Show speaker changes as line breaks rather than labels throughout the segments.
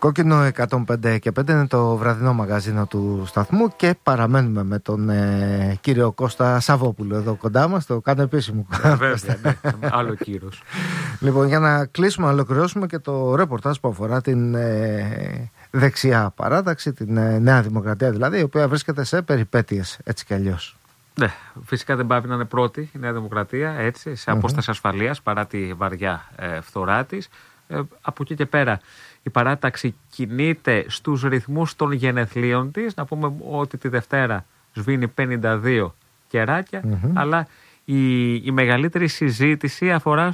Κόκκινο 105 και 5 είναι το βραδινό μαγαζίνο του σταθμού και παραμένουμε με τον κύριο Κώστα Σαββόπουλο εδώ κοντά μας, το κάνω επίσημο.
Βέβαια, ναι, άλλο κύρος.
Λοιπόν, για να κλείσουμε, να ολοκληρώσουμε και το ρεπορτάζ που αφορά την δεξιά παράταξη, την Νέα Δημοκρατία δηλαδή, η οποία βρίσκεται σε περιπέτειες έτσι κι αλλιώς.
Ναι, φυσικά δεν πάβει να είναι πρώτη η Νέα Δημοκρατία, έτσι, σε απόσταση ασφαλείας παρά τη βαριά φθορά της. Από εκεί και πέρα η παράταξη κινείται στους ρυθμούς των γενεθλίων της. Να πούμε ότι τη Δευτέρα σβήνει 52 κεράκια, αλλά η μεγαλύτερη συζήτηση αφορά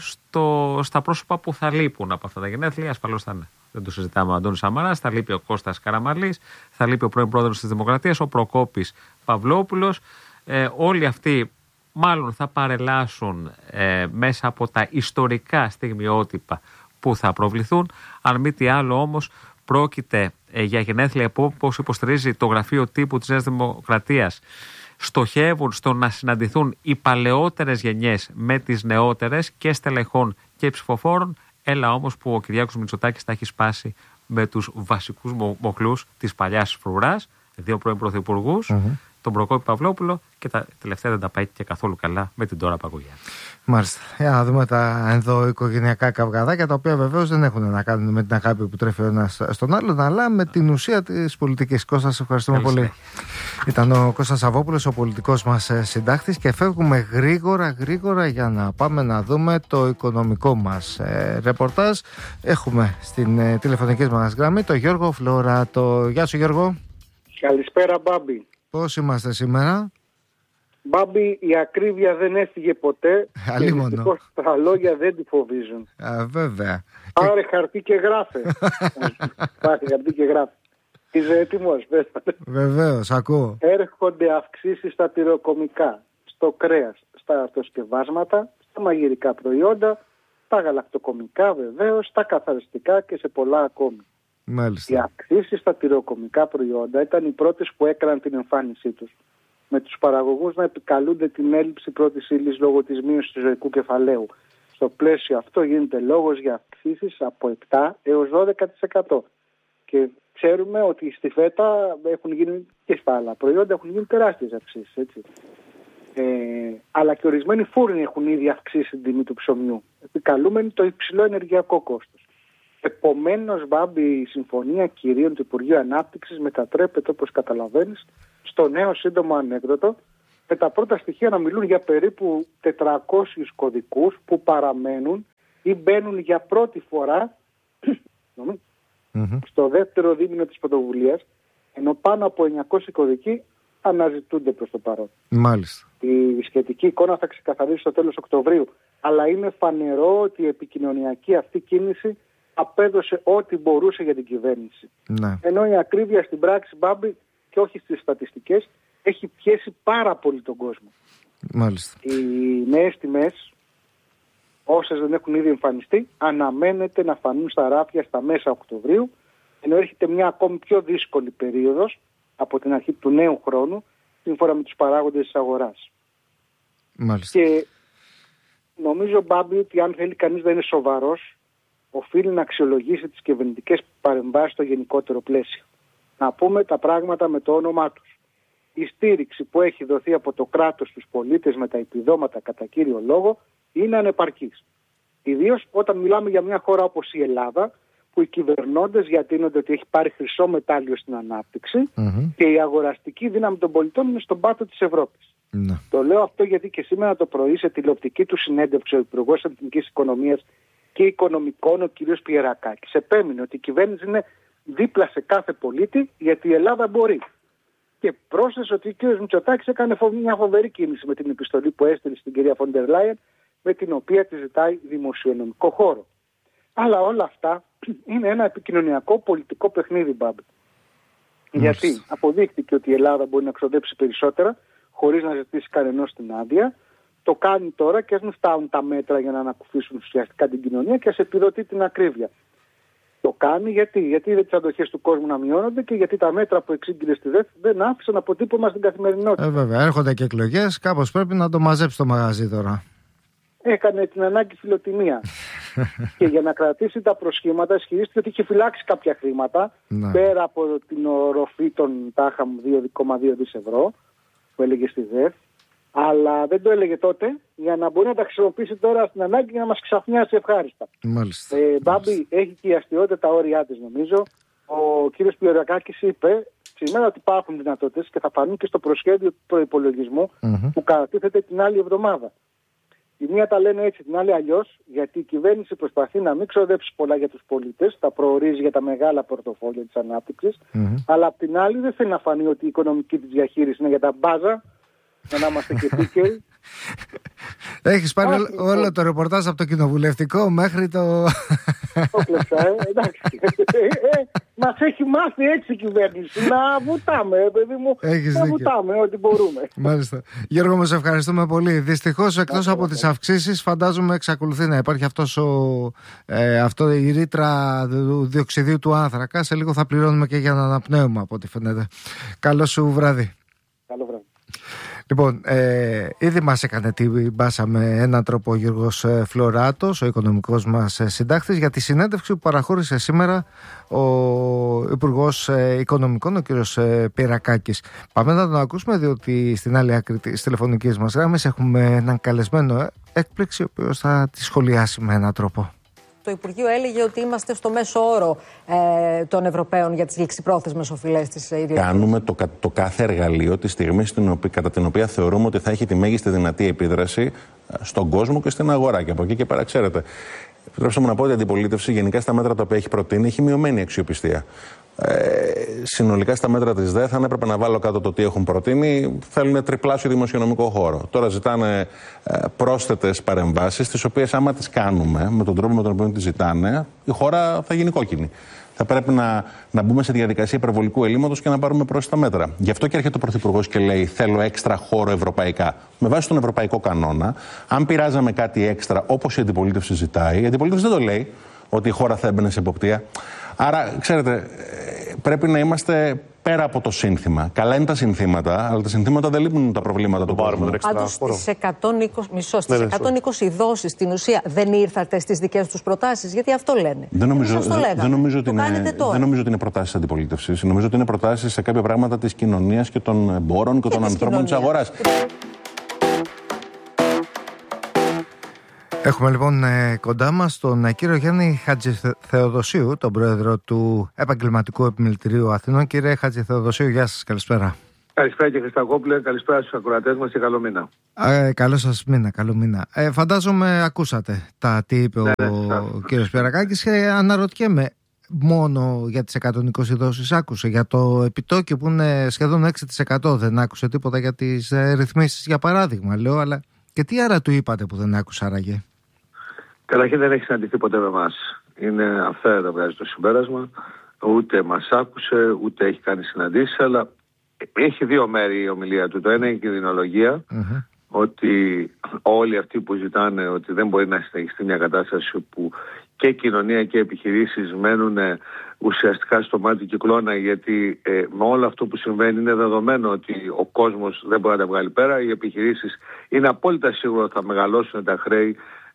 στα πρόσωπα που θα λείπουν από αυτά τα γενέθλια. Ασφαλώς θα είναι. Δεν το συζητάμε ο Αντώνης Σαμαράς, θα λείπει ο Κώστας Καραμανλής, θα λείπει ο πρώην πρόεδρος της Δημοκρατίας, ο Προκόπης Παυλόπουλος. Όλοι αυτοί μάλλον θα παρελάσουν μέσα από τα ιστορικά στιγμιότυπα που θα προβληθούν. Αν μη τι άλλο όμως, πρόκειται για γενέθλια που, όπως υποστηρίζει το γραφείο τύπου της Νέας Δημοκρατίας, στοχεύουν στο να συναντηθούν οι παλαιότερες γενιές με τις νεότερες και στελεχών και ψηφοφόρων. Έλα όμως που ο Κυριάκος Μητσοτάκης τα έχει σπάσει με τους βασικούς μοχλούς της παλιάς φρουράς, δύο πρώην πρωθυπουργούς, τον Προκόπη Παυλόπουλο, και τα τελευταία δεν τα πάει και καθόλου καλά με την Ντόρα Παγκογιάννη.
Μάλιστα. Για να δούμε τα ενδοοικογενειακά καυγαδάκια, τα οποία βεβαίως δεν έχουν να κάνουν με την αγάπη που τρέφει ο ένας στον άλλον, αλλά με την ουσία της πολιτικής. Κώστα, σε ευχαριστούμε πολύ. Ήταν ο Κώστας Σαββόπουλος, ο πολιτικός μας συντάκτης, και φεύγουμε γρήγορα για να πάμε να δούμε το οικονομικό μας ρεπορτάζ. Έχουμε στην τηλεφωνική μας γραμμή το Γιώργο Φλωράτο. Γεια σου, Γιώργο.
Καλησπέρα, Μπάμπη.
Πώς είμαστε σήμερα?
Μπάμπη, η ακρίβεια δεν έφυγε ποτέ. Και δυστυχώς τα λόγια δεν τη φοβίζουν.
Βέβαια.
Πάρε χαρτί και γράφε. Πάρε χαρτί και γράφε. Είσαι έτοιμος?
Βεβαίως, ακούω.
Έρχονται αυξήσεις στα τυροκομικά, στο κρέας, στα αυτοσκευάσματα, στα μαγειρικά προϊόντα, στα γαλακτοκομικά βεβαίως, στα καθαριστικά και σε πολλά ακόμη.
Μάλιστα.
Οι αυξήσεις στα τυροκομικά προϊόντα ήταν οι πρώτες που έκαναν την εμφάνισή τους, με τους παραγωγούς να επικαλούνται την έλλειψη πρώτης ύλης λόγω της μείωσης του ζωικού κεφαλαίου. Στο πλαίσιο αυτό γίνεται λόγος για αυξήσεις από 7 έως 12%. Και ξέρουμε ότι στη φέτα έχουν γίνει, και στα άλλα προϊόντα έχουν γίνει τεράστιες αυξήσεις, έτσι. Αλλά και ορισμένοι φούρνοι έχουν ήδη αυξήσει την τιμή του ψωμιού, επικαλούμενοι το υψηλό ενεργειακό κόστος. Επομένως, Μπάμπη, η συμφωνία κυρίων του Υπουργείου Ανάπτυξης μετατρέπεται, όπως καταλαβαίνεις, στο νέο σύντομο ανέκδοτο, με τα πρώτα στοιχεία να μιλούν για περίπου 400 κωδικούς που παραμένουν ή μπαίνουν για πρώτη φορά στο δεύτερο δίμηνο της πρωτοβουλίας, ενώ πάνω από 900 κωδικοί αναζητούνται προς το παρόν.
Μάλιστα.
Η σχετική εικόνα θα ξεκαθαρίσει στο τέλος Οκτωβρίου, αλλά είναι φανερό ότι η επικοινωνιακή αυτή κίνηση απέδωσε ό,τι μπορούσε για την κυβέρνηση.
Ναι.
Ενώ η ακρίβεια στην πράξη, Μπάμπη, και όχι στις στατιστικές, έχει πιέσει πάρα πολύ τον κόσμο.
Μάλιστα.
Οι νέες τιμές, όσες δεν έχουν ήδη εμφανιστεί, αναμένεται να φανούν στα ράφια στα μέσα Οκτωβρίου, ενώ έρχεται μια ακόμη πιο δύσκολη περίοδος από την αρχή του νέου χρόνου, σύμφωνα με τους παράγοντες της αγοράς.
Μάλιστα.
Και νομίζω, Μπάμπη, ότι αν θέλει κανείς να είναι σοβαρός, οφείλει να αξιολογήσει τις κυβερνητικές παρεμβάσεις στο γενικότερο πλαίσιο. Να πούμε τα πράγματα με το όνομά τους. Η στήριξη που έχει δοθεί από το κράτος στους πολίτες με τα επιδόματα κατά κύριο λόγο είναι ανεπαρκής. Ιδίως όταν μιλάμε για μια χώρα όπως η Ελλάδα, που οι κυβερνώντες διατείνονται ότι έχει πάρει χρυσό μετάλλιο στην ανάπτυξη και η αγοραστική δύναμη των πολιτών είναι στον πάτο της Ευρώπης. Το λέω αυτό γιατί και σήμερα το πρωί σε τηλεοπτική του συνέντευξη ο Υπουργός Εθνικής Οικονομίας και Οικονομικών, ο κ. Πιερακάκης, επέμεινε ότι η κυβέρνηση είναι δίπλα σε κάθε πολίτη γιατί η Ελλάδα μπορεί. Και πρόσθεσε ότι ο κ. Μητσοτάκης έκανε μια φοβερή κίνηση με την επιστολή που έστειλε στην κυρία Φοντερ Λάιεν, με την οποία τη ζητάει δημοσιονομικό χώρο. Αλλά όλα αυτά είναι ένα επικοινωνιακό πολιτικό παιχνίδι, Μπάμπη. Γιατί αποδείχτηκε ότι η Ελλάδα μπορεί να ξοδέψει περισσότερα χωρίς να ζητήσει κανενός την άδεια. Το κάνει τώρα και ας μην φτάνουν τα μέτρα για να ανακουφίσουν ουσιαστικά την κοινωνία και ας επιδοτεί την ακρίβεια. Το κάνει γιατί είδε τις αντοχές του κόσμου να μειώνονται και γιατί τα μέτρα που εξήγηλε στη ΔΕΘ δεν άφησαν αποτύπωμα στην καθημερινότητα.
Βέβαια, έρχονται και εκλογές, κάπως πρέπει να το μαζέψει το μαγαζί τώρα.
έκανε την ανάγκη φιλοτιμία. Και για να κρατήσει τα προσχήματα ισχυρίστηκε ότι είχε φυλάξει κάποια χρήματα πέρα από την οροφή των τάχα 2,2 δις ευρώ που έλεγε στη ΔΕΘ, αλλά δεν το έλεγε τότε για να μπορεί να τα χρησιμοποιήσει τώρα στην ανάγκη για να μας ξαφνιάσει ευχάριστα. Μπάμπη, έχει και η αστιότητα τα όρια της, νομίζω. Ο κύριος Πληριακάκης είπε σήμερα ότι υπάρχουν δυνατότητες και θα φανούν και στο προσχέδιο του προϋπολογισμού που κατατίθεται την άλλη εβδομάδα. Η μία τα λένε έτσι, την άλλη αλλιώς, γιατί η κυβέρνηση προσπαθεί να μην ξοδέψει πολλά για τους πολίτες, τα προορίζει για τα μεγάλα πορτοφόλια της ανάπτυξης, αλλά απ' την άλλη δεν θέλει να φανεί ότι η οικονομική της διαχείριση είναι για τα μπάζα, για να είμαστε και επίκαιροι.
Έχεις πάρει όλο το ρεπορτάζ από το κοινοβουλευτικό μέχρι το...
Το κλεψά, εντάξει. Μας έχει μάθει έτσι η κυβέρνηση να βουτάμε, παιδί μου. Να βουτάμε ό,τι μπορούμε.
Μάλιστα. Γιώργο, μας ευχαριστούμε πολύ. Δυστυχώς, εκτός από τις αυξήσεις, φαντάζομαι εξακολουθεί να υπάρχει η ρήτρα του διοξιδίου του άνθρακα. Σε λίγο θα πληρώνουμε και για να αναπνέουμε, από ό,τι φαίνεται. Καλό σου βράδυ.
Καλό βράδυ.
Λοιπόν, ήδη μας έκανε την μπάσα με έναν τρόπο ο Γιώργος Φλωράτος, ο οικονομικός μας συντάκτης, για τη συνέντευξη που παραχώρησε σήμερα ο Υπουργός Οικονομικών, ο κύριος Πυρακάκης. Πάμε να τον ακούσουμε, διότι στην άλλη άκρη της τηλεφωνικής μας γράμμης έχουμε έναν καλεσμένο έκπληξη, ο οποίος θα τη σχολιάσει με έναν τρόπο.
Το Υπουργείο έλεγε ότι είμαστε στο μέσο όρο των Ευρωπαίων για τις ληξιπρόθεσμες οφειλές της ιδιωτικής.
Κάνουμε το κάθε εργαλείο τη στιγμή κατά την οποία θεωρούμε ότι θα έχει τη μέγιστη δυνατή επίδραση στον κόσμο και στην αγορά. Και από εκεί και πέρα, ξέρετε, επιτρέψτε μου να πω ότι η αντιπολίτευση γενικά στα μέτρα τα οποία έχει προτείνει έχει μειωμένη αξιοπιστία. Συνολικά στα μέτρα της ΔΕΘ, αν έπρεπε να βάλω κάτω το τι έχουν προτείνει, θέλουν τριπλάσιο δημοσιονομικό χώρο. Τώρα ζητάνε πρόσθετες παρεμβάσεις, τις οποίες άμα τις κάνουμε με τον τρόπο με τον οποίο τις ζητάνε, η χώρα θα γίνει κόκκινη. Θα πρέπει να μπούμε σε διαδικασία υπερβολικού ελλείμματος και να πάρουμε πρόσθετα μέτρα. Γι' αυτό και έρχεται ο Πρωθυπουργός και λέει: θέλω έξτρα χώρο ευρωπαϊκά. Με βάση τον ευρωπαϊκό κανόνα, αν πειράζαμε κάτι έξτρα όπως η αντιπολίτευση ζητάει, η αντιπολίτευση δεν το λέει ότι η χώρα θα έμπαινε σε εποπτεία. Άρα, ξέρετε, πρέπει να είμαστε πέρα από το σύνθημα. Καλά είναι τα συνθήματα, αλλά τα συνθήματα δεν λύνουν τα προβλήματα του κόσμου.
Πάντως στις 120 δόσεις στην ουσία δεν ήρθατε στις δικές τους προτάσεις, γιατί αυτό λένε.
Δεν νομίζω ότι είναι προτάσεις αντιπολίτευσης. Νομίζω ότι είναι προτάσεις σε κάποια πράγματα της κοινωνίας και των εμπόρων και των ανθρώπων της αγοράς.
Έχουμε λοιπόν κοντά μας τον κύριο Γιάννη Χατζηθεοδοσίου, τον πρόεδρο του Επαγγελματικού Επιμελητηρίου Αθηνών. Κύριε Χατζηθεοδοσίου, γεια σας, καλησπέρα.
Καλησπέρα κύριε Χριστακόπουλε, καλησπέρα στους ακροατές μας και καλό μήνα.
Καλό σας μήνα, καλό μήνα. Φαντάζομαι ακούσατε τι είπε ο κύριος Πυρακάκης και αναρωτιέμαι, μόνο για τις 120 δόσεις άκουσε? Για το επιτόκιο που είναι σχεδόν 6% δεν άκουσε τίποτα? Για τις ρυθμίσεις, για παράδειγμα, λέω, αλλά και τι άρα του είπατε που δεν άκουσε άραγε?
Καταρχήν δεν έχει συναντηθεί ποτέ με εμάς. Είναι αυθαίρετα βγάζει το συμπέρασμα. Ούτε μας άκουσε, ούτε έχει κάνει συναντήσεις, αλλά έχει δύο μέρη η ομιλία του. Το ένα είναι η κινδυνολογία, ότι όλοι αυτοί που ζητάνε ότι δεν μπορεί να συνεχιστεί μια κατάσταση που και κοινωνία και επιχειρήσεις μένουν ουσιαστικά στο μάτι του κυκλώνα, γιατί με όλο αυτό που συμβαίνει είναι δεδομένο ότι ο κόσμος δεν μπορεί να τα βγάλει πέρα. Οι επιχειρήσεις είναι απόλυτα σίγουρο ότι θα μεγαλώσουν τα χρέη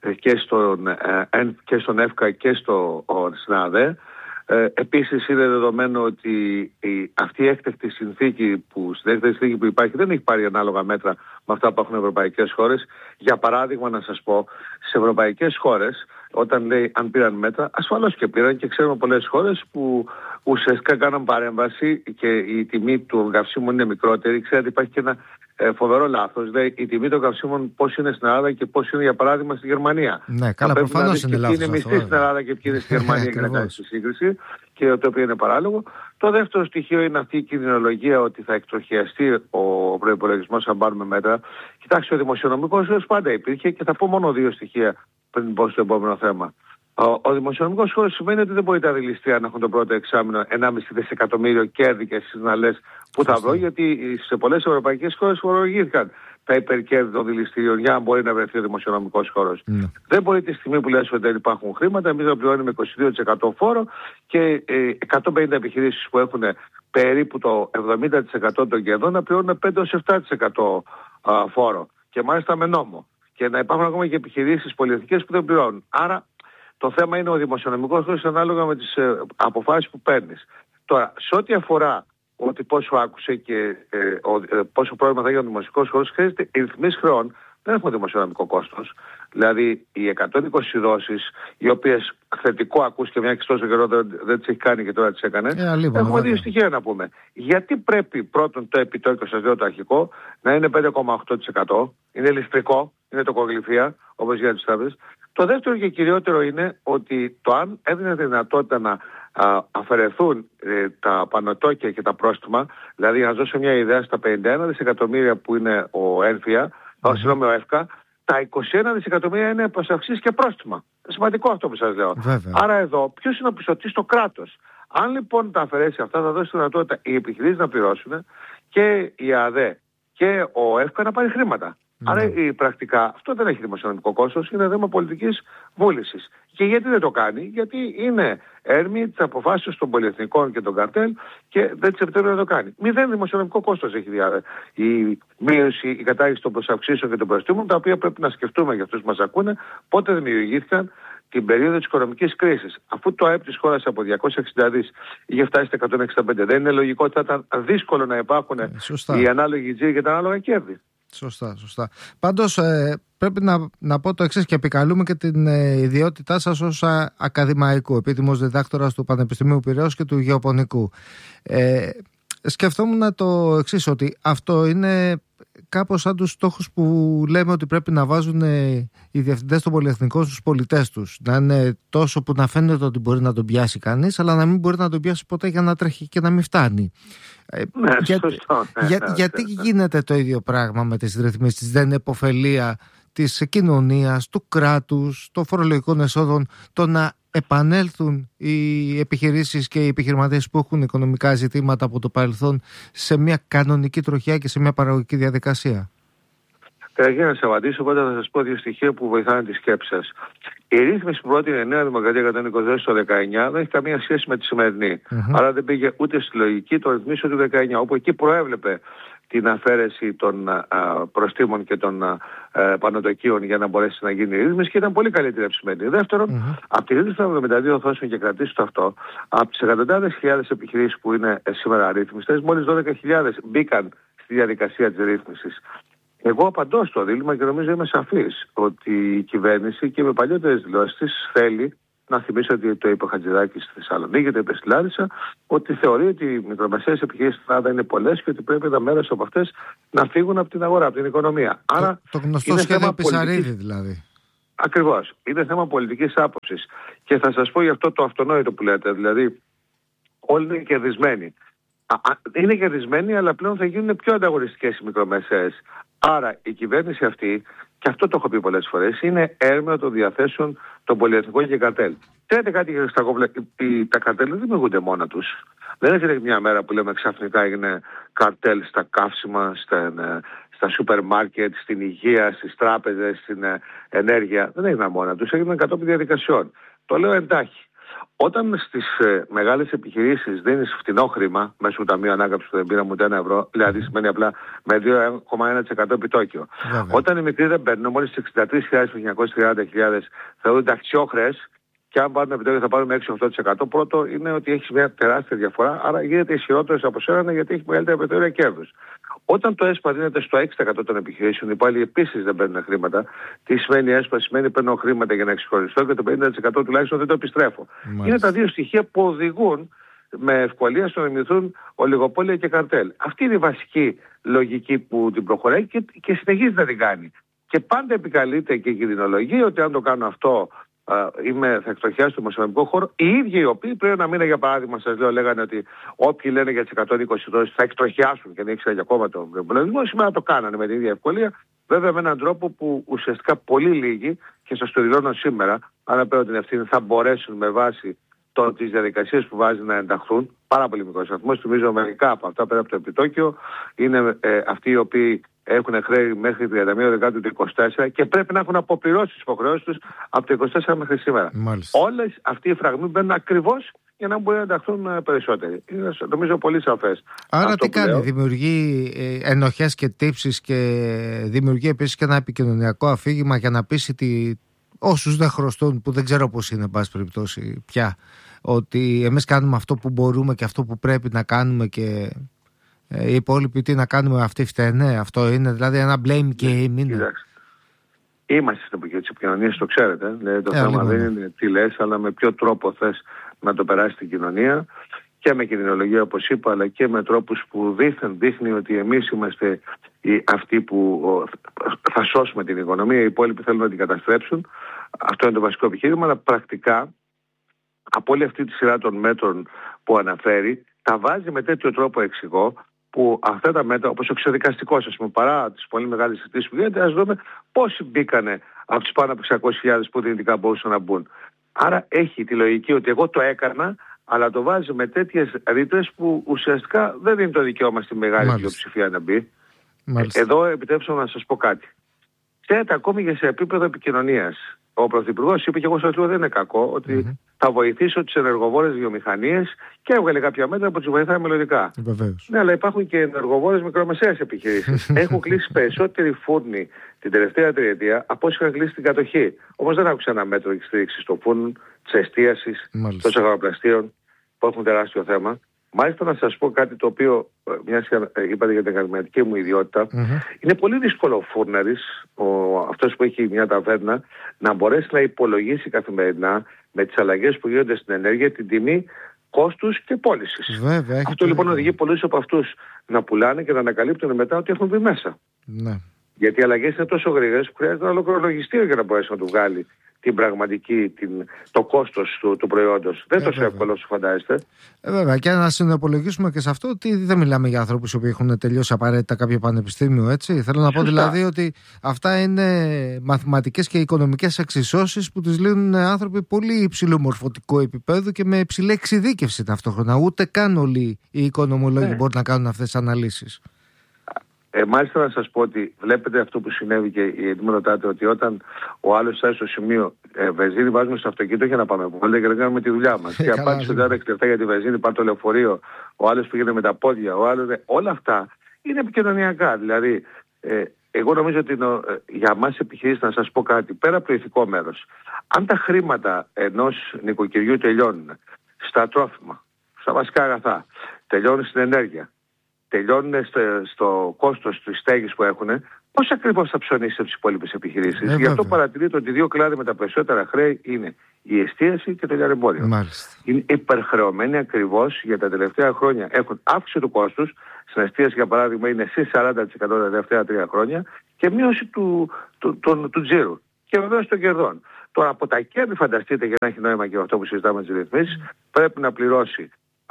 και στον ΕΦΚΑ και στην ΑΔΕ. Επίσης είναι δεδομένο ότι αυτή η έκτακτη συνθήκη που υπάρχει δεν έχει πάρει ανάλογα μέτρα με αυτά που έχουν ευρωπαϊκές χώρες. Για παράδειγμα, να σας πω, σε ευρωπαϊκές χώρες, όταν λέει αν πήραν μέτρα, ασφαλώς και πήραν, και ξέρουμε πολλές χώρες που ουσιαστικά κάναν παρέμβαση και η τιμή του καυσίμων είναι μικρότερη. Ξέρετε, υπάρχει και ένα φοβερό λάθος. Δηλαδή, η τιμή των καυσίμων πώς είναι στην Ελλάδα και πώς είναι, για παράδειγμα, στη Γερμανία.
Ναι, καλά, προφανώς είναι λάθος.
Ποιοι είναι μισθοί στην Ελλάδα και ποιοι είναι στη Γερμανία για να κάνει τη σύγκριση, και το οποίο είναι παράλογο. Το δεύτερο στοιχείο είναι αυτή η κινδυνολογία ότι θα εκτροχιαστεί ο προϋπολογισμός αν πάρουμε μέτρα. Κοιτάξτε, ο δημοσιονομικός όρος πάντα υπήρχε, και θα πω μόνο δύο στοιχεία πριν πω στο επόμενο θέμα. Ο δημοσιονομικός χώρος σημαίνει ότι δεν μπορεί τα δηληστήρια να έχουν το πρώτο εξάμηνο 1,5 δισεκατομμύριο κέρδη και στις να λες που θα βρω, γιατί σε πολλές ευρωπαϊκές χώρες φορολογήθηκαν τα υπερκέρδη των δηληστηρίων για να μπορεί να βρεθεί ο δημοσιονομικός χώρος. Δεν μπορεί τη στιγμή που λες ότι δεν υπάρχουν χρήματα, εμείς να πληρώνουμε 22% φόρο και 150 επιχειρήσεις που έχουν περίπου το 70% των κερδών να πληρώνουν 5-7% φόρο. Και μάλιστα με νόμο. και να υπάρχουν ακόμα και επιχειρήσεις πολυεθνικές που δεν πληρώνουν. Άρα το θέμα είναι ο δημοσιονομικός φόρος ανάλογα με τις αποφάσεις που παίρνεις. Τώρα, σε ό,τι αφορά ότι πόσο άκουσε και πόσο πρόβλημα θα έχει ο δημοσιονομικός φόρος, χρειάζεται οι ρυθμίσεις χρεών. Δεν έχουν δημοσιονομικό κόστος. Δηλαδή, οι 120 δόσεις, οι οποίες θετικό ακούστηκε μια και τόσο καιρό δεν τις έχει κάνει και τώρα τις έκανε, έχουμε δύο στοιχεία να πούμε. Γιατί πρέπει πρώτον το επιτόκιο, σας λέω το αρχικό, να είναι 5,8%, είναι ληστρικό, είναι τοκογλυφία, όπως για τις τράπεζες. Το δεύτερο και κυριότερο είναι ότι το αν έδινε δυνατότητα να αφαιρεθούν τα πανωτόκια και τα πρόστιμα, δηλαδή να δώσω μια ιδέα, στα 51 δισεκατομμύρια που είναι ο ΕΝΦΙΑ, ο ΕΦΚΑ, τα 21 δισεκατομμύρια είναι προσαυξήσεις και πρόστιμα. Σημαντικό αυτό που σας λέω.
Βέβαια.
Άρα εδώ ποιος είναι ο πιστωτής? Το κράτος. Αν λοιπόν τα αφαιρέσει αυτά, θα δώσει τη δυνατότητα οι επιχειρήσεις να πληρώσουν και η ΑΔΕ και ο ΕΦΚΑ να πάρει χρήματα. Άρα πρακτικά αυτό δεν έχει δημοσιονομικό κόστος, είναι θέμα πολιτικής βούλησης. Και γιατί δεν το κάνει? Γιατί είναι έρμη της αποφάσεως των πολυεθνικών και των καρτέλ και δεν της επιτρέπει να το κάνει. Μηδέν δημοσιονομικό κόστος έχει η μείωση, η κατάργηση των προσαυξήσεων και των προστήμων, τα οποία πρέπει να σκεφτούμε για αυτούς που μας ακούνε, πότε δημιουργήθηκαν την περίοδο της οικονομικής κρίσης. Αφού το ΑΕΠ της χώρας από 260 δις είχε φτάσει στα 165, δεν είναι λογικό ότι θα ήταν δύσκολο να υπάρχουν οι ανάλογοι τζίροι και τα ανάλογα κέρδη.
Σωστά. Πάντως πρέπει να πω το εξής και επικαλούμε και την ιδιότητά σας ως ακαδημαϊκού, επίτιμος διδάκτορας του Πανεπιστημίου Πειραιώς και του Γεωπονικού. Σκεφτόμουν το εξής, ότι αυτό είναι κάπως σαν τους στόχους που λέμε ότι πρέπει να βάζουν οι διευθυντές των πολυεθνικών στους πολιτές τους. Να είναι τόσο που να φαίνεται ότι μπορεί να τον πιάσει κανείς, αλλά να μην μπορεί να τον πιάσει ποτέ για να τρέχει και να μην φτάνει. Γιατί γίνεται το ίδιο πράγμα με τις ρυθμίσεις? Δεν είναι υποφελία της κοινωνίας, του κράτους, των φορολογικών εσόδων, το να επανέλθουν οι επιχειρήσεις και οι επιχειρηματίες που έχουν οικονομικά ζητήματα από το παρελθόν σε μια κανονική τροχιά και σε μια παραγωγική διαδικασία?
Καταρχήν να σας απαντήσω, οπότε θα σας πω δύο στοιχεία που βοηθάνε τη σκέψη σας. Η ρύθμιση που πρότεινε η Νέα Δημοκρατία 120 στο 19 δεν έχει καμία σχέση με τη σημερινή. Άρα δεν πήγε ούτε στη λογική των ρυθμίσεων του 19, όπου εκεί προέβλεπε την αφαίρεση των προστήμων και των πανωτοκίων για να μπορέσει να γίνει η ρύθμιση και ήταν πολύ καλύτερη από τη σημερινή. Δεύτερον, από τη ρύθμιση των 72 δόσεων και κρατήσει το αυτό, από τις εκατοντάδες χιλιάδες επιχειρήσεις που είναι σήμερα αρρύθμιστες, μόλις 12.000 μπήκαν στη διαδικασία της ρύθμισης. Εγώ απαντώ στο δίλημμα και νομίζω είμαι σαφής ότι η κυβέρνηση και με παλιότερες δηλώσεις της θέλει να θυμίσω ότι το είπε ο Χατζηδάκης στη Θεσσαλονίκη, το είπε στη Λάρισα, ότι θεωρεί ότι οι μικρομεσαίες επιχειρήσεις στην Ελλάδα είναι πολλές και ότι πρέπει τα μέρος από αυτές να φύγουν από την αγορά, από την οικονομία. Άρα,
το γνωστό σχέδιο Πισαρίδη δηλαδή.
Ακριβώς. Είναι θέμα πολιτικής άποψης. Και θα σας πω γι' αυτό το αυτονόητο που λέτε. Δηλαδή, όλοι είναι κερδισμένοι. Είναι κερδισμένοι, αλλά πλέον θα γίνουν πιο ανταγωνιστικές οι μικρομεσαίες. Άρα η κυβέρνηση αυτή, και αυτό το έχω πει πολλές φορές, είναι έρμεο των διαθέσεων των πολυεθνικών και καρτέλ. Ξέρετε κάτι, κύριε Στακόπουλε, τα καρτέλ δεν δημιουργούνται μόνα τους. Δεν έρχεται μια μέρα που λέμε ξαφνικά έγινε καρτέλ στα καύσιμα, στα σούπερ μάρκετ, στην υγεία, στις τράπεζες, στην ενέργεια. Δεν έγιναν μόνα τους, έγιναν κατόπιν διαδικασιών. Το λέω εντάχει. Όταν στις μεγάλες επιχειρήσεις δίνεις φτηνό χρήμα μέσω του Ταμείου Ανάκαμψης που δεν πήραμε ούτε ένα ευρώ, δηλαδή σημαίνει απλά με 2,1% επιτόκιο. Όταν οι μικροί δεν παίρνουν, μόλις 63.000 με 930.000 θεωρούνται αξιόχρεες και αν πάρουν επιτόκιο θα πάρουμε 6-8%. Πρώτο είναι ότι έχει μια τεράστια διαφορά, άρα γίνεται ισχυρότερος από σένα γιατί έχει μεγαλύτερα περιθώρια κέρδους. Όταν το ΕΣΠΑ δίνεται στο 6% των επιχειρήσεων, οι υπάλληλοι επίσης δεν παίρνουν χρήματα. Τι σημαίνει ΕΣΠΑ? Σημαίνει παίρνω χρήματα για να εξυγχρονιστώ και το 50% τουλάχιστον δεν το επιστρέφω. Είναι τα δύο στοιχεία που οδηγούν με ευκολία στο να δημιουργηθούν ολιγοπόλια και καρτέλ. Αυτή είναι η βασική λογική που την προχωράει και συνεχίζει να την κάνει. Και πάντα επικαλείται και η κινδυνολογία ότι αν το κάνω αυτό θα εκτροχιάσω το δημοσιονομικό χώρο. Οι ίδιοι οι οποίοι πριν ένα μήνα, για παράδειγμα, σας λέω, λέγανε ότι όποιοι λένε για τις 120 δόσεις θα εκτροχιάσουν και δεν ήξερε ακόμα τον προπολογισμό, σήμερα το κάνανε με την ίδια ευκολία. Βέβαια με έναν τρόπο που ουσιαστικά πολύ λίγοι, και σας το δηλώνω σήμερα, αν παίρνω την ευθύνη, θα μπορέσουν με βάση τις διαδικασίες που βάζει να ενταχθούν. Πάρα πολύ μικρός αριθμός. Θυμίζω μερικά από αυτά πέρα από το επιτόκιο είναι αυτοί οι οποίοι έχουν χρέη μέχρι 31 Δεκάτου του 24 και πρέπει να έχουν αποπληρώσει τις υποχρεώσεις τους από το 24 μέχρι σήμερα. Όλες αυτοί οι φραγμοί μπαίνουν ακριβώς για να μπορεί να ενταχθούν περισσότεροι. Είναι νομίζω πολύ σαφές.
Άρα τι κάνει, δημιουργεί ενοχές και τύψεις και δημιουργεί επίσης και ένα επικοινωνιακό αφήγημα για να πείσει όσους δεν χρωστούν, που δεν ξέρω πώς είναι, εν πάση περιπτώσει πια, ότι εμείς κάνουμε αυτό που μπορούμε και αυτό που πρέπει να κάνουμε και οι υπόλοιποι τι να κάνουμε, αυτοί φταίνε. Αυτό είναι δηλαδή ένα blame game.
Είμαστε στην εποχή της επικοινωνίας, το ξέρετε. Δηλαδή, το θέμα δεν είναι τι λες, αλλά με ποιο τρόπο θες να το περάσει την κοινωνία, και με κοινωνιολογία όπως είπα, αλλά και με τρόπους που δείχνει ότι εμείς είμαστε αυτοί που θα σώσουμε την οικονομία, οι υπόλοιποι θέλουν να την καταστρέψουν. Αυτό είναι το βασικό επιχείρημα, αλλά πρακτικά από όλη αυτή τη σειρά των μέτρων που αναφέρει, τα βάζει με τέτοιο τρόπο, εξηγώ, που αυτά τα μέτρα, όπως ο εξοδικαστικός, ας πούμε, παρά τις πολύ μεγάλες συζητήσεις που γίνεται, ας δούμε πόσοι μπήκανε από τις πάνω από 600.000 που δυνητικά μπορούσαν να μπουν. Άρα έχει τη λογική ότι εγώ το έκανα, αλλά το βάζει με τέτοιες ρήτρες που ουσιαστικά δεν δίνει το δικαίωμα στη μεγάλη πλειοψηφία να μπει. Εδώ επιτρέψτε να σας πω κάτι. Ξέρετε, ακόμη και σε επίπεδο επικοινωνίας, ο Πρωθυπουργός είπε, και εγώ σας λέω δεν είναι κακό, ότι θα βοηθήσω τις ενεργοβόρες βιομηχανίες και έβγαλε κάποια μέτρα που τις βοηθάει μελλοντικά. Ναι, αλλά υπάρχουν και ενεργοβόρες μικρομεσαίες επιχειρήσεις. Έχουν κλείσει περισσότεροι φούρνοι την τελευταία τριετία από όσοι είχαν κλείσει την κατοχή. Όμως δεν άκουσα ένα μέτρο για στήριξη των φούρνων, της εστίασης, των σαγαροπλαστείων που έχουν τεράστιο θέμα. Μάλιστα να σας πω κάτι το οποίο, μιας και είπατε για την καθημερινή μου ιδιότητα, είναι πολύ δύσκολο ο φούρναρης, αυτός που έχει μια ταβέρνα, να μπορέσει να υπολογίσει καθημερινά με τις αλλαγές που γίνονται στην ενέργεια την τιμή κόστους και πώλησης. Αυτό λοιπόν οδηγεί πολλούς από αυτούς να πουλάνε και να ανακαλύπτουν μετά ότι έχουν μπει μέσα.
Ναι.
Γιατί οι αλλαγές είναι τόσο γρήγορες που χρειάζεται ένα ολόκληρο λογιστήριο για να μπορέσει να του βγάλει την πραγματική, το κόστος του προϊόντος. Δεν είναι τόσο εύκολο όσο φαντάζεστε.
Βέβαια, και να συνυπολογίσουμε και σε αυτό ότι δεν μιλάμε για ανθρώπους που έχουν τελειώσει απαραίτητα κάποιο πανεπιστήμιο, έτσι. Θέλω να πω δηλαδή ότι αυτά είναι μαθηματικές και οικονομικές εξισώσεις που τις λύνουν άνθρωποι πολύ υψηλού μορφωτικού επίπεδου και με υψηλή εξειδίκευση ταυτόχρονα. Ούτε καν όλοι οι οικονομολόγοι μπορούν να κάνουν αυτές τις αναλύσεις.
Μάλιστα να σας πω ότι βλέπετε αυτό που συνέβη και γιατί με ρωτάτε, ότι όταν ο άλλος φτάσει στο σημείο βενζίνη βάζουμε στο αυτοκίνητο για να πάμε πολύ και να κάνουμε τη δουλειά μας. Και απάντησε ότι 6 λεπτά για τη βενζίνη, πάρει το λεωφορείο, ο άλλος πήγαινε με τα πόδια, ο άλλος. Όλα αυτά είναι επικοινωνιακά. Δηλαδή, εγώ νομίζω ότι για μας επιχειρήσεις, να σας πω κάτι, πέρα από το ηθικό μέρος, αν τα χρήματα ενός νοικοκυριού τελειώνουν στα τρόφιμα, στα βασικά αγαθά, τελειώνουν στην ενέργεια, τελειώνουν στο κόστος της στέγης που έχουν, πώς ακριβώς θα ψωνίσει τις υπόλοιπες επιχειρήσεις. Γι' αυτό παρατηρείτε ότι οι δύο κλάδοι με τα περισσότερα χρέη είναι η εστίαση και το λιανεμπόριο. Είναι υπερχρεωμένοι ακριβώς για τα τελευταία χρόνια. Έχουν αύξηση του κόστους. Στην εστίαση, για παράδειγμα, είναι συν 40% τα τελευταία 3 χρόνια και μείωση του τζίρου. Και βεβαίως των κερδών. Τώρα από τα κέρδη, φανταστείτε, για να έχει νόημα και αυτό που συζητάμε τις ρυθμίσεις, πρέπει να πληρώσει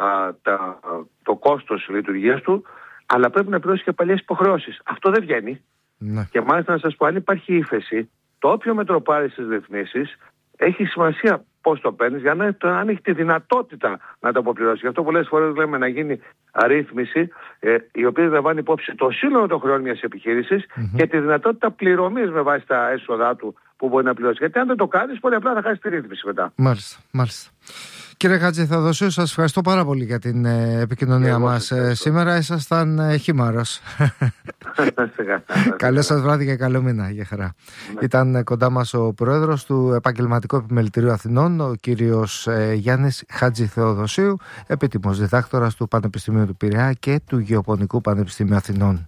το κόστος λειτουργίας του, αλλά πρέπει να πληρώσει και παλιές υποχρεώσεις. Αυτό δεν βγαίνει. Και μάλιστα να σας πω, αν υπάρχει ύφεση, το όποιο μέτρο πάρει στις ρυθμίσεις έχει σημασία πώς το παίρνεις, για να έχει τη δυνατότητα να το αποπληρώσει. Γι' αυτό πολλές φορές λέμε να γίνει αρρύθμιση, η οποία λαμβάνει υπόψη το σύνολο των χρεών μιας επιχείρησης και τη δυνατότητα πληρωμής με βάση τα έσοδά του που μπορεί να πληρώσει. Γιατί αν δεν το κάνεις, πολύ απλά θα χάσει τη ρύθμιση μετά.
Μάλιστα. Κύριε Χατζηθεοδοσίου, σας ευχαριστώ πάρα πολύ για την επικοινωνία μας σήμερα. Ήσασταν χήμαρος. Καλό σας βράδυ και καλό μήνα. Για χαρά. Ήταν κοντά μας ο πρόεδρος του Επαγγελματικού Επιμελητηρίου Αθηνών, ο κύριος Γιάννης Χατζηθεοδοσίου, επίτιμος διδάκτορας του Πανεπιστημίου του Πειραιά και του Γεωπονικού Πανεπιστημίου Αθηνών.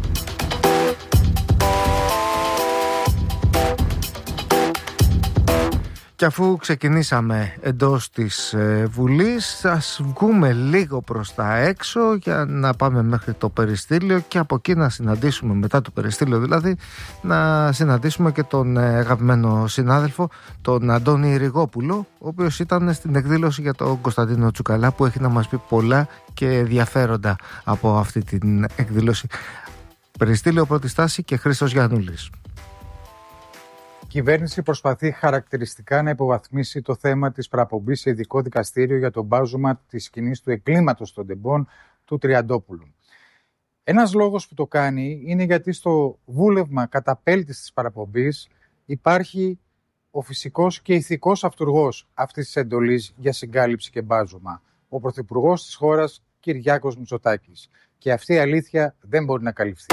Και αφού ξεκινήσαμε εντός της Βουλής, ας βγούμε λίγο προς τα έξω για να πάμε μέχρι το Περιστήλιο και από εκεί να συναντήσουμε, μετά το Περιστήλιο δηλαδή, να συναντήσουμε και τον αγαπημένο συνάδελφο, τον Αντώνη Ριγόπουλο, ο οποίος ήταν στην εκδήλωση για τον Κωνσταντίνο Τσουκαλά, που έχει να μας πει πολλά και ενδιαφέροντα από αυτή την εκδήλωση. Περιστήλιο, πρώτη στάση και Χρήστος Γιαννούλης.
Η κυβέρνηση προσπαθεί χαρακτηριστικά να υποβαθμίσει το θέμα της παραπομπής σε ειδικό δικαστήριο για το μπάζωμα της σκηνής του εγκλήματος των τεμπών του Τριαντόπουλου. Ένας λόγος που το κάνει είναι γιατί στο βούλευμα καταπέλτης της παραπομπής υπάρχει ο φυσικός και ηθικός αυτουργός αυτής της εντολής για συγκάλυψη και μπάζωμα, ο Πρωθυπουργός της χώρας Κυριάκος Μητσοτάκης. Και αυτή η αλήθεια δεν μπορεί να καλυφθεί.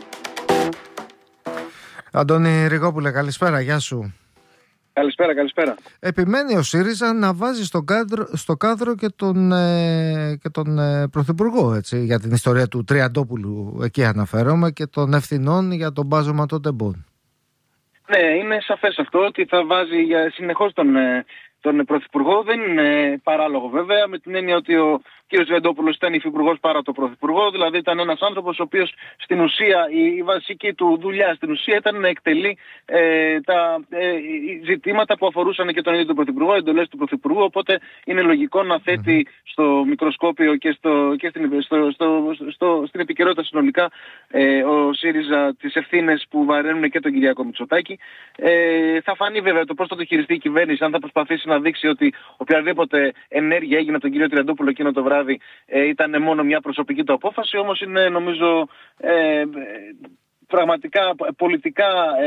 Αντώνη Ριγόπουλε, καλησπέρα, γεια σου.
Καλησπέρα.
Επιμένει ο ΣΥΡΙΖΑ να βάζει στο κάδρο και τον Πρωθυπουργό, έτσι, για την ιστορία του Τριαντόπουλου, εκεί αναφέρομαι, και των ευθυνών για τον μπάζωμα των τεμπών.
Ναι, είναι σαφές αυτό ότι θα βάζει συνεχώς τον Πρωθυπουργό. Δεν είναι παράλογο βέβαια, με την έννοια ότι ο κ. Τριαντόπουλος ήταν υφυπουργός παρά το Πρωθυπουργό, δηλαδή ήταν ένας άνθρωπος ο οποίος στην ουσία, η βασική του δουλειά στην ουσία ήταν να εκτελεί τα ζητήματα που αφορούσαν και τον ίδιο τον Πρωθυπουργό, εντολές του Πρωθυπουργού, οπότε είναι λογικό να θέτει στο μικροσκόπιο και στην επικαιρότητα συνολικά ο ΣΥΡΙΖΑ τις ευθύνες που βαραίνουν και τον Κυριάκο Μητσοτάκη. Θα φανεί βέβαια το πώς θα το χειριστεί η κυβέρνηση, αν θα προσπαθήσει να δείξει ότι οποιαδήποτε ενέργεια έγινε από τον κύριο Τριαντόπουλο εκείνο το βράδυ ήταν μόνο μια προσωπική του απόφαση, όμως είναι νομίζω πραγματικά πολιτικά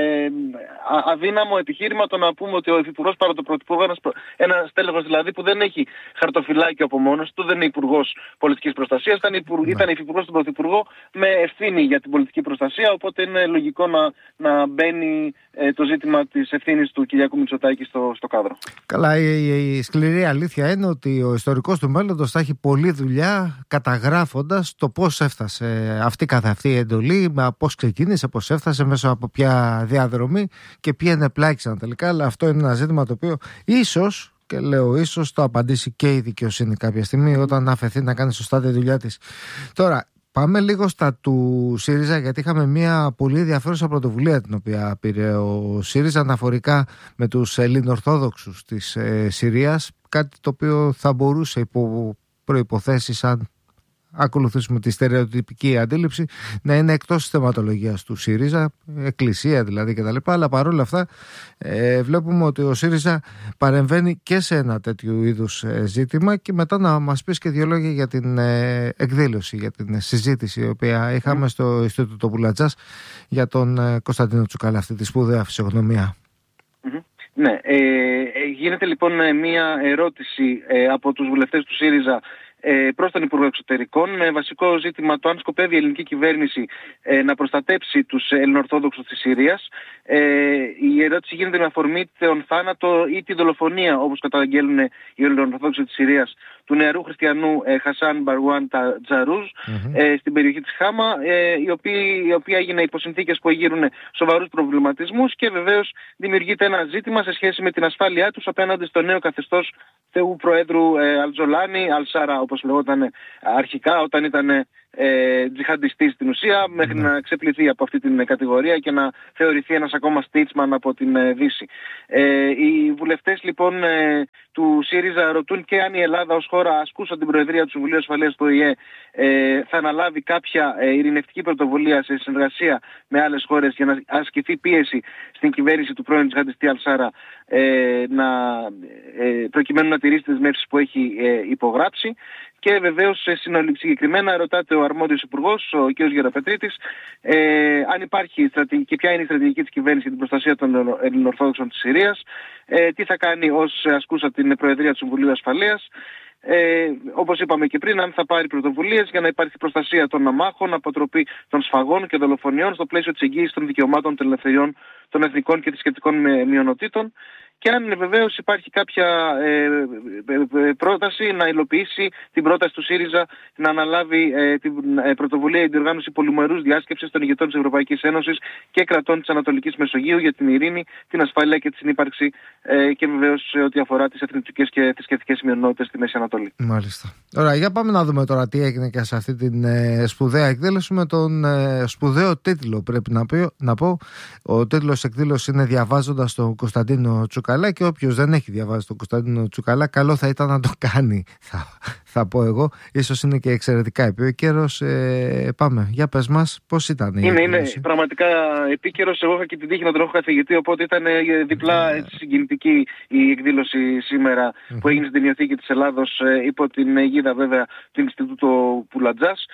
αδύναμο επιχείρημα το να πούμε ότι ο υφυπουργός παρά το Πρωθυπουργό, ένας τέλεχος δηλαδή που δεν έχει χαρτοφυλάκιο από μόνος του, δεν είναι υπουργός πολιτικής προστασίας, ήταν υφυπουργός του Πρωθυπουργό με ευθύνη για την πολιτική προστασία, οπότε είναι λογικό να μπαίνει το ζήτημα της ευθύνης του Κυριάκου Μητσοτάκη στο κάδρο. Καλά,
η σκληρή αλήθεια είναι ότι ο ιστορικός του μέλλοντος θα έχει πολλή δουλειά καταγράφοντας το πώς έφτασε αυτή καθ' αυτή η εντολή, πώς ξεκίνησε, πώς έφτασε, μέσω από ποια διαδρομή και ποιοι ενεπλάκησαν τελικά. Αλλά αυτό είναι ένα ζήτημα το οποίο ίσως, και λέω ίσως, το απαντήσει και η δικαιοσύνη κάποια στιγμή όταν αφαιθεί να κάνει σωστά τη δουλειά της. Τώρα, πάμε λίγο στα του ΣΥΡΙΖΑ, γιατί είχαμε μια πολύ ενδιαφέρουσα πρωτοβουλία την οποία πήρε ο ΣΥΡΙΖΑ αναφορικά με τους Ελληνοορθόδοξους της Συρίας, κάτι το οποίο θα μπορούσε υπό προϋποθέσεις, αν ακολουθήσουμε τη στερεοτυπική αντίληψη, να είναι εκτός της θεματολογίας του ΣΥΡΙΖΑ, εκκλησία δηλαδή κτλ. Αλλά παρόλα αυτά βλέπουμε ότι ο ΣΥΡΙΖΑ παρεμβαίνει και σε ένα τέτοιου είδους ζήτημα. Και μετά να μας πεις και δύο λόγια για την εκδήλωση, για την συζήτηση η οποία είχαμε στο Ινστιτούτο Πουλατζάς για τον Κωνσταντίνο Τσουκαλά, αυτή τη σπουδαία φυσιογνωμία.
Ναι, γίνεται λοιπόν μία ερώτηση από τους βουλευτές του ΣΥΡΙΖΑ προς τον Υπουργό Εξωτερικών, με βασικό ζήτημα το αν σκοπεύει η ελληνική κυβέρνηση να προστατέψει τους Ελληνοορθόδοξους της Συρίας. Η ερώτηση γίνεται με αφορμή τον θάνατο ή τη δολοφονία, όπως καταγγέλνουν οι Ελληνοορθόδοξοι της Συρίας, του νεαρού χριστιανού Χασάν Μπαρουάν Τζαρούζ στην περιοχή της Χάμα, η οποία έγινε υπό συνθήκες που εγείρουν σοβαρούς προβληματισμούς, και βεβαίως δημιουργείται ένα ζήτημα σε σχέση με την ασφάλειά τους απέναντι στο νέο καθεστώς Θεού Προέδρου Αλτζολάνη, Αλσάρα όπως λεγόταν αρχικά όταν ήταν τζιχαντιστής στην ουσία, μέχρι να ξεπληθεί από αυτή την κατηγορία και να θεωρηθεί ένας ακόμα στίτσμαν από την Δύση. Οι βουλευτές λοιπόν του ΣΥΡΙΖΑ ρωτούν και αν η Ελλάδα ως χώρα ασκούσα την Προεδρία του Συμβουλίου Ασφαλείας του ΟΗΕ θα αναλάβει κάποια ειρηνευτική πρωτοβουλία σε συνεργασία με άλλες χώρες για να ασκηθεί πίεση στην κυβέρνηση του πρώην τζιχαντιστή Αλσάρα προκειμένου να τηρήσει τις δεσμεύσεις που έχει υπογράψει. Και βεβαίως συγκεκριμένα ρωτάτε ο αρμόδιος υπουργός, ο κ. Γεραπετρίτης, αν υπάρχει και ποια είναι η στρατηγική της κυβέρνησης για την προστασία των Ελληνοορθόδοξων της Συρίας, τι θα κάνει ως ασκούσα την Προεδρία του Συμβουλίου Ασφαλείας. Όπως είπαμε και πριν, αν θα πάρει πρωτοβουλίες για να υπάρχει προστασία των αμάχων, αποτροπή των σφαγών και δολοφονιών στο πλαίσιο της εγγύησης των δικαιωμάτων των ελευθεριών των εθνικών και θρησκευτικών μειονοτήτων, και αν βεβαίως υπάρχει κάποια πρόταση να υλοποιήσει την πρόταση του ΣΥΡΙΖΑ να αναλάβει την πρωτοβουλία για την διοργάνωση πολυμερούς διάσκεψης των ηγετών της Ευρωπαϊκής Ένωσης και κρατών της Ανατολικής Μεσογείου για την ειρήνη, την ασφάλεια και τη συνύπαρξη, και βεβαίως σε ό,τι αφορά τις εθνικές και θρησκευτικές μειονότητες στη Μέση Ανατολή.
Μάλιστα. Ωραία, για πάμε να δούμε τώρα τι έγινε και σε αυτή την σπουδαία εκδήλωση με τον σπουδαίο τίτλο, πρέπει να πω. Ο τίτλος εκδήλωσης είναι «Διαβάζοντας τον Κωνσταντίνο Τσουκαλά», και όποιος δεν έχει διαβάσει τον Κωνσταντίνο Τσουκαλά, καλό θα ήταν να το κάνει, θα πω εγώ. Ίσως είναι και εξαιρετικά επίκαιρος. Πάμε, για πες μας πώς ήταν η
Είναι πραγματικά επίκαιρος. Εγώ είχα και την τύχη να τον έχω καθηγητή, οπότε ήταν διπλά συγκινητική η εκδήλωση σήμερα που έγινε στην Τιμιοθήκη της Ελλάδος υπό την αιγίδα βέβαια του Ινστιτούτου Πουλατζάς.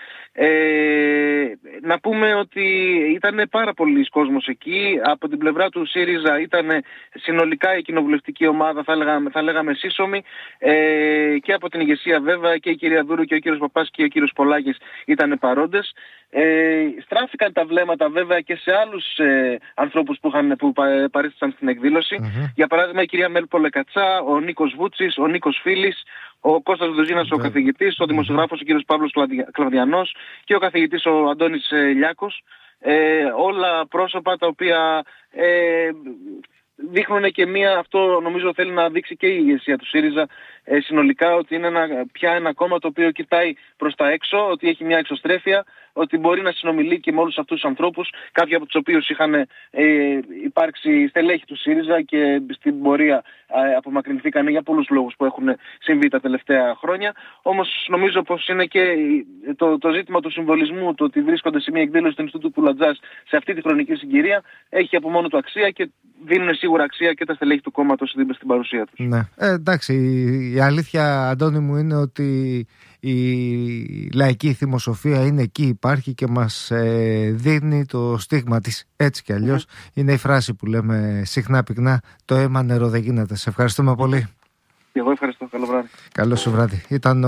Να πούμε ότι ήταν πάρα πολλοί κόσμος εκεί. Από την πλευρά του ΣΥΡΙΖΑ ήταν συνολικά η κοινοβουλευτική ομάδα, θα λέγαμε σύσσωμη, και από την ηγεσία βέβαια και η κυρία Δούρου και ο κύριος Παπάς και ο κύριος Πολάκης ήταν παρόντες. Στράφηκαν τα βλέμματα βέβαια και σε άλλους ανθρώπους που παρέστησαν στην εκδήλωση. Για παράδειγμα η κυρία Μέλ Πολεκατσά, ο Νίκος Βούτσης, ο Νίκος Φίλης, ο Κώστας Βουδοζίνας ο καθηγητής, ο δημοσιογράφος ο κύριος Παύλος Κλαβδιανός και ο καθηγητής ο Αντώνης Λιάκος. Όλα πρόσωπα τα οποία δείχνουν και αυτό νομίζω θέλει να δείξει και η ηγεσία του ΣΥΡΙΖΑ συνολικά, ότι είναι πια ένα κόμμα το οποίο κοιτάει προς τα έξω, ότι έχει μια εξωστρέφεια, ότι μπορεί να συνομιλεί και με όλους αυτούς τους ανθρώπους, κάποιοι από τους οποίους είχαν υπάρξει στελέχη του ΣΥΡΙΖΑ και στην πορεία απομακρυνθήκαν για πολλούς λόγους που έχουν συμβεί τα τελευταία χρόνια. Όμως νομίζω πως είναι και το ζήτημα του συμβολισμού, το ότι βρίσκονται σε μια εκδήλωση του Ινστιτούτου Πουλατζάς σε αυτή τη χρονική συγκυρία, έχει από μόνο του αξία και δίνουν σίγουρα αξία και τα στελέχη του κόμματος στην παρουσία τους.
Ναι. Εντάξει, η αλήθεια, Αντώνη μου, είναι ότι η λαϊκή θυμοσοφία είναι εκεί, υπάρχει και μας δίνει το στίγμα της. Έτσι κι αλλιώς είναι η φράση που λέμε συχνά πυκνά, το αίμα νερό δεν γίνεται. Σε ευχαριστούμε πολύ.
Και εγώ ευχαριστώ. Καλό βράδυ.
Καλό σου βράδυ. Ήταν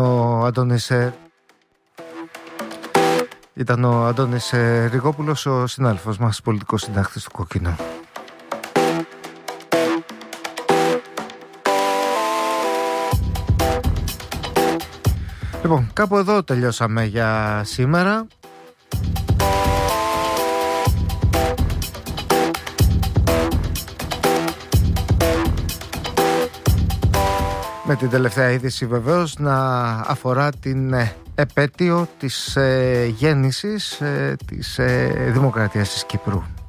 ο Αντώνης Ριγόπουλος, ο συνάδελφος μας, πολιτικός συντάκτης του Κόκκινου. Λοιπόν, κάπου εδώ τελειώσαμε για σήμερα. Με την τελευταία είδηση βεβαίως να αφορά την επέτειο της γέννησης της Δημοκρατίας της Κύπρου.